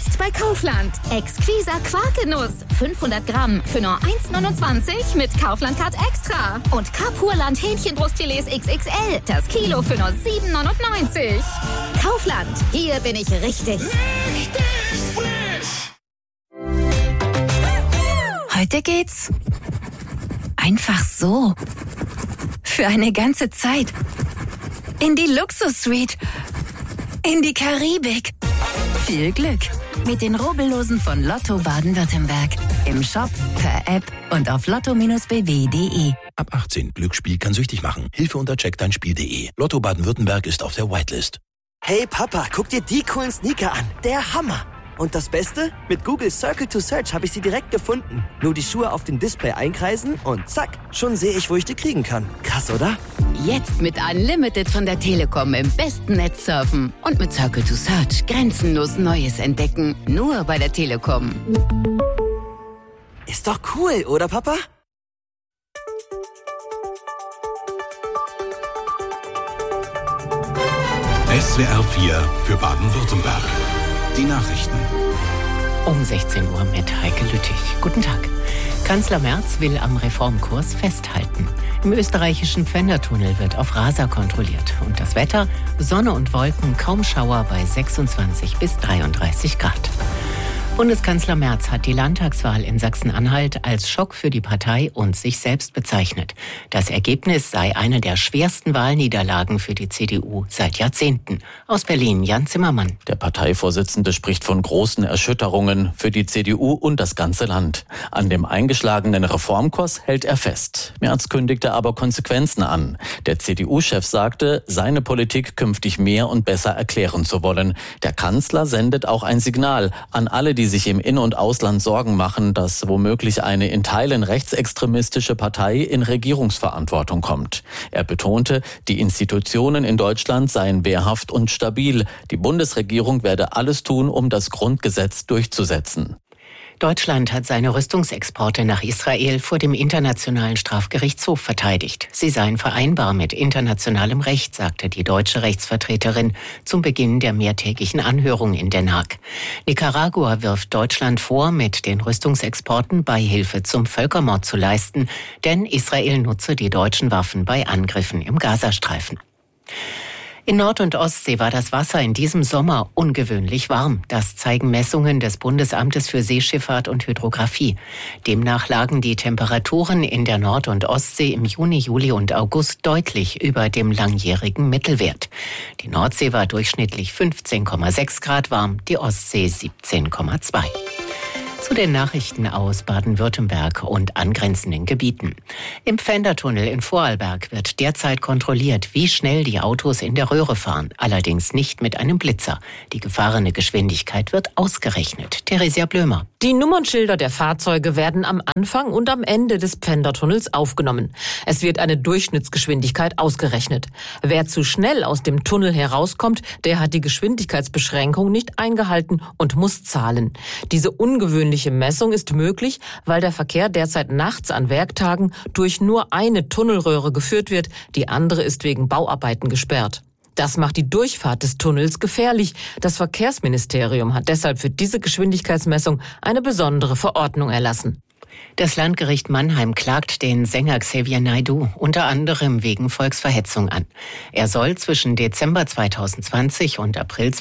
Jetzt bei Kaufland. Exquiser Quarkenuss. 500 Gramm für nur 1,29 mit Kaufland-Card Extra. Und Kapurland Hähnchenbrustfilets XXL. Das Kilo für nur 7,99. Kaufland. Hier bin ich richtig. Richtig frisch. Heute geht's einfach so. Für eine ganze Zeit. In die Luxus-Suite. In die Karibik. Viel Glück mit den Rubbellosen von Lotto Baden-Württemberg. Im Shop, per App und auf lotto-bw.de. Ab 18. Glücksspiel kann süchtig machen. Hilfe unter checkdeinspiel.de. Lotto Baden-Württemberg ist auf der Whitelist. Hey Papa, guck dir die coolen Sneaker an. Der Hammer. Und das Beste? Mit Google Circle to Search habe ich sie direkt gefunden. Nur die Schuhe auf dem Display einkreisen und zack, schon sehe ich, wo ich die kriegen kann. Krass, oder? Jetzt mit Unlimited von der Telekom im besten Netz surfen. Und mit Circle to Search grenzenlos Neues entdecken. Nur bei der Telekom. Ist doch cool, oder Papa? SWR 4 für Baden-Württemberg. Die Nachrichten. Um 16 Uhr mit Heike Lüttich. Guten Tag. Kanzler Merz will am Reformkurs festhalten. Im österreichischen Pfändertunnel wird auf Raser kontrolliert. Und das Wetter? Sonne und Wolken, kaum Schauer bei 26 bis 33 Grad. Bundeskanzler Merz hat die Landtagswahl in Sachsen-Anhalt als Schock für die Partei und sich selbst bezeichnet. Das Ergebnis sei eine der schwersten Wahlniederlagen für die CDU seit Jahrzehnten. Aus Berlin, Jan Zimmermann. Der Parteivorsitzende spricht von großen Erschütterungen für die CDU und das ganze Land. An dem eingeschlagenen Reformkurs hält er fest. Merz kündigte aber Konsequenzen an. Der CDU-Chef sagte, seine Politik künftig mehr und besser erklären zu wollen. Der Kanzler sendet auch ein Signal an alle, die sich im In- und Ausland Sorgen machen, dass womöglich eine in Teilen rechtsextremistische Partei in Regierungsverantwortung kommt. Er betonte, die Institutionen in Deutschland seien wehrhaft und stabil. Die Bundesregierung werde alles tun, um das Grundgesetz durchzusetzen. Deutschland hat seine Rüstungsexporte nach Israel vor dem Internationalen Strafgerichtshof verteidigt. Sie seien vereinbar mit internationalem Recht, sagte die deutsche Rechtsvertreterin zum Beginn der mehrtägigen Anhörung in Den Haag. Nicaragua wirft Deutschland vor, mit den Rüstungsexporten Beihilfe zum Völkermord zu leisten, denn Israel nutze die deutschen Waffen bei Angriffen im Gazastreifen. In Nord- und Ostsee war das Wasser in diesem Sommer ungewöhnlich warm. Das zeigen Messungen des Bundesamtes für Seeschifffahrt und Hydrographie. Demnach lagen die Temperaturen in der Nord- und Ostsee im Juni, Juli und August deutlich über dem langjährigen Mittelwert. Die Nordsee war durchschnittlich 15,6 Grad warm, die Ostsee 17,2. Zu den Nachrichten aus Baden-Württemberg und angrenzenden Gebieten. Im Pfändertunnel in Vorarlberg wird derzeit kontrolliert, wie schnell die Autos in der Röhre fahren. Allerdings nicht mit einem Blitzer. Die gefahrene Geschwindigkeit wird ausgerechnet. Theresia Blömer. Die Nummernschilder der Fahrzeuge werden am Anfang und am Ende des Pfändertunnels aufgenommen. Es wird eine Durchschnittsgeschwindigkeit ausgerechnet. Wer zu schnell aus dem Tunnel herauskommt, der hat die Geschwindigkeitsbeschränkung nicht eingehalten und muss zahlen. Diese ungewöhnliche Messung ist möglich, weil der Verkehr derzeit nachts an Werktagen durch nur eine Tunnelröhre geführt wird. Die andere ist wegen Bauarbeiten gesperrt. Das macht die Durchfahrt des Tunnels gefährlich. Das Verkehrsministerium hat deshalb für diese Geschwindigkeitsmessung eine besondere Verordnung erlassen. Das Landgericht Mannheim klagt den Sänger Xavier Naidoo unter anderem wegen Volksverhetzung an. Er soll zwischen Dezember 2020 und April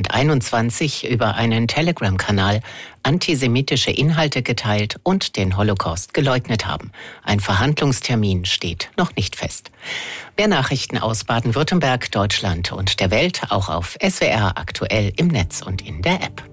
2021 über einen Telegram-Kanal antisemitische Inhalte geteilt und den Holocaust geleugnet haben. Ein Verhandlungstermin steht noch nicht fest. Mehr Nachrichten aus Baden-Württemberg, Deutschland und der Welt auch auf SWR aktuell im Netz und in der App.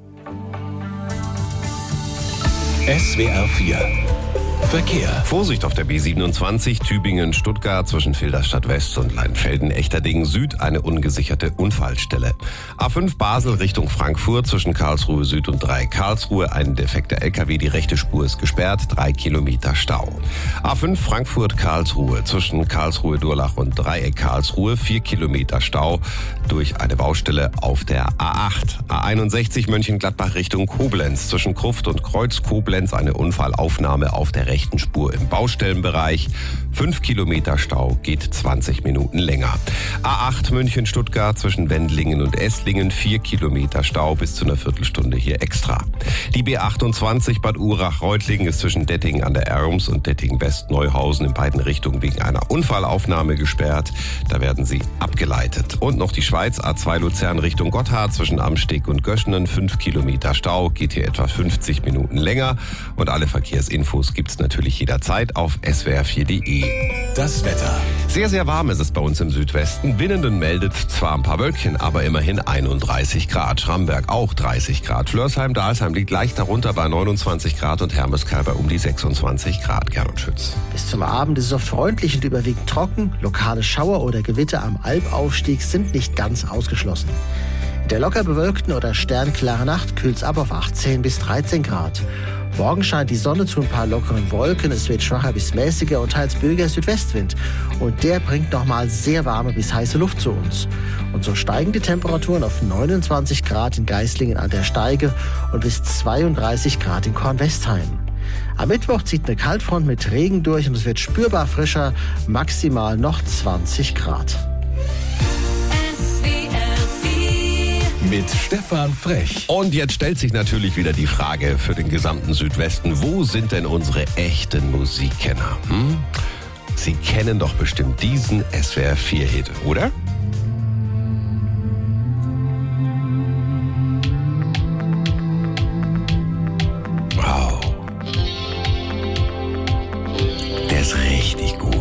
SWR 4 Verkehr. Vorsicht auf der B27 Tübingen-Stuttgart zwischen Filderstadt West und Leinfelden-Echterdingen Süd eine ungesicherte Unfallstelle. A5 Basel Richtung Frankfurt zwischen Karlsruhe Süd und 3 Karlsruhe ein defekter LKW, die rechte Spur ist gesperrt, 3 Kilometer Stau. A5 Frankfurt-Karlsruhe zwischen Karlsruhe-Durlach und Dreieck Karlsruhe 4 Kilometer Stau durch eine Baustelle auf der A8. A61 Mönchengladbach Richtung Koblenz zwischen Kruft und Kreuz Koblenz eine Unfallaufnahme auf der rechten rechten Spur im Baustellenbereich. 5 Kilometer Stau geht 20 Minuten länger. A8 München-Stuttgart zwischen Wendlingen und Esslingen, 4 Kilometer Stau bis zu einer Viertelstunde hier extra. Die B28 Bad Urach-Reutlingen ist zwischen Dettingen an der Erms und Dettingen-West-Neuhausen in beiden Richtungen wegen einer Unfallaufnahme gesperrt. Da werden sie abgeleitet. Und noch die Schweiz A2 Luzern Richtung Gotthard zwischen Amsteg und Göschenen, 5 Kilometer Stau, geht hier etwa 50 Minuten länger. Und alle Verkehrsinfos gibt's natürlich jederzeit auf swr4.de. Das Wetter. Sehr, sehr warm ist es bei uns im Südwesten. Winnenden meldet zwar ein paar Wölkchen, aber immerhin 31 Grad. Schramberg auch 30 Grad. Flörsheim-Dalsheim liegt leicht darunter bei 29 Grad und Hermeskeil bei um die 26 Grad. Gernot Schütz. Bis zum Abend ist es oft freundlich und überwiegend trocken. Lokale Schauer oder Gewitter am Albaufstieg sind nicht ganz ausgeschlossen. In der locker bewölkten oder sternklaren Nacht kühlt es ab auf 18 bis 13 Grad. Morgen scheint die Sonne zu ein paar lockeren Wolken. Es wird schwacher bis mäßiger und teils böiger Südwestwind. Und der bringt nochmal sehr warme bis heiße Luft zu uns. Und so steigen die Temperaturen auf 29 Grad in Geislingen an der Steige und bis 32 Grad in Kornwestheim. Am Mittwoch zieht eine Kaltfront mit Regen durch und es wird spürbar frischer, maximal noch 20 Grad. Mit Stefan Frech. Und jetzt stellt sich natürlich wieder die Frage für den gesamten Südwesten, wo sind denn unsere echten Musikkenner? Sie kennen doch bestimmt diesen SWR4-Hit, oder? Wow. Der ist richtig gut.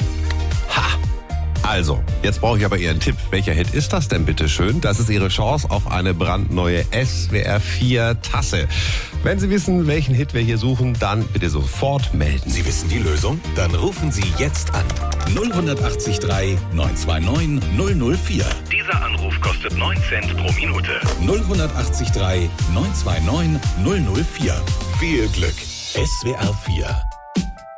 Also, jetzt brauche ich aber Ihren Tipp. Welcher Hit ist das denn bitte schön? Das ist Ihre Chance auf eine brandneue SWR4 Tasse. Wenn Sie wissen, welchen Hit wir hier suchen, dann bitte sofort melden. Sie wissen die Lösung? Dann rufen Sie jetzt an. 0183 929 004. Dieser Anruf kostet 9 Cent pro Minute. 0183 929 004. Viel Glück. SWR4